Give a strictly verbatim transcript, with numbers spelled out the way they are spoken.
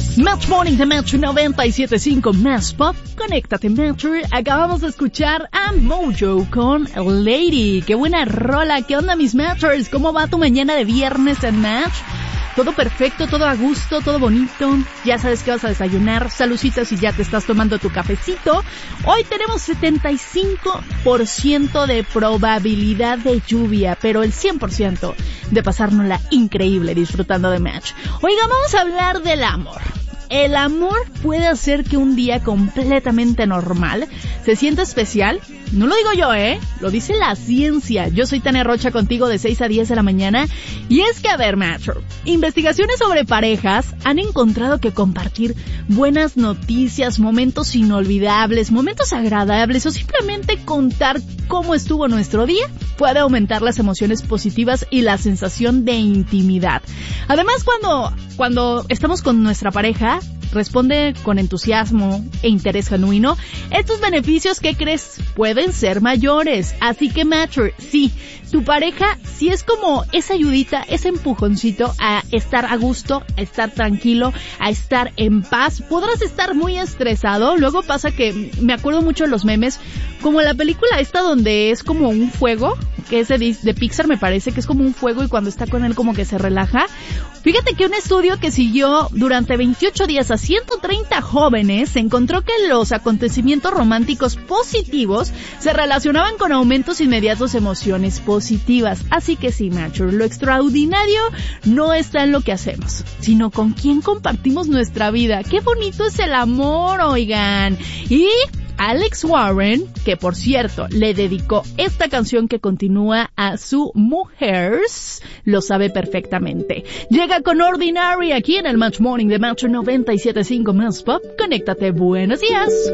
Match Morning de Metro noventa y siete punto cinco Más Pop. Conéctate, Metro. Acabamos de escuchar a Mojo con Lady. Qué buena rola. ¿Qué onda, mis Matchers? ¿Cómo va tu mañana de viernes en Match? Todo perfecto, todo a gusto, todo bonito. Ya sabes que vas a desayunar. Salucita si ya te estás tomando tu cafecito. Hoy tenemos setenta y cinco por ciento de probabilidad de lluvia, pero el cien por ciento de pasárnosla increíble disfrutando de Match. Oiga, vamos a hablar del amor. El amor puede hacer que un día completamente normal se sienta especial. No lo digo yo, ¿eh? Lo dice la ciencia. Yo soy Tania Rocha contigo de seis a diez de la mañana. Y es que, a ver, macho, investigaciones sobre parejas han encontrado que compartir buenas noticias, momentos inolvidables, momentos agradables o simplemente contar cómo estuvo nuestro día puede aumentar las emociones positivas y la sensación de intimidad. Además, cuando, cuando estamos con nuestra pareja, responde con entusiasmo e interés genuino, estos beneficios, ¿qué crees? Pueden ser mayores. Así que, Matcher, sí, tu pareja sí es como esa ayudita, ese empujoncito a estar a gusto, a estar tranquilo, a estar en paz. Podrás estar muy estresado. Luego pasa que, me acuerdo mucho de los memes, como la película esta donde es como un fuego, que es de, de Pixar, me parece, que es como un fuego y cuando está con él como que se relaja. Fíjate que un estudio que siguió durante veintiocho días a ciento treinta jóvenes encontró que los acontecimientos románticos positivos se relacionaban con aumentos inmediatos de emociones positivas. Así que sí, macho, lo extraordinario no está en lo que hacemos, sino con quién compartimos nuestra vida. ¡Qué bonito es el amor, oigan! Y Alex Warren, que por cierto le dedicó esta canción que continúa a su mujeres, lo sabe perfectamente. Llega con Ordinary aquí en el Match Morning de Match noventa y siete punto cinco Más Pop. Conéctate, buenos días.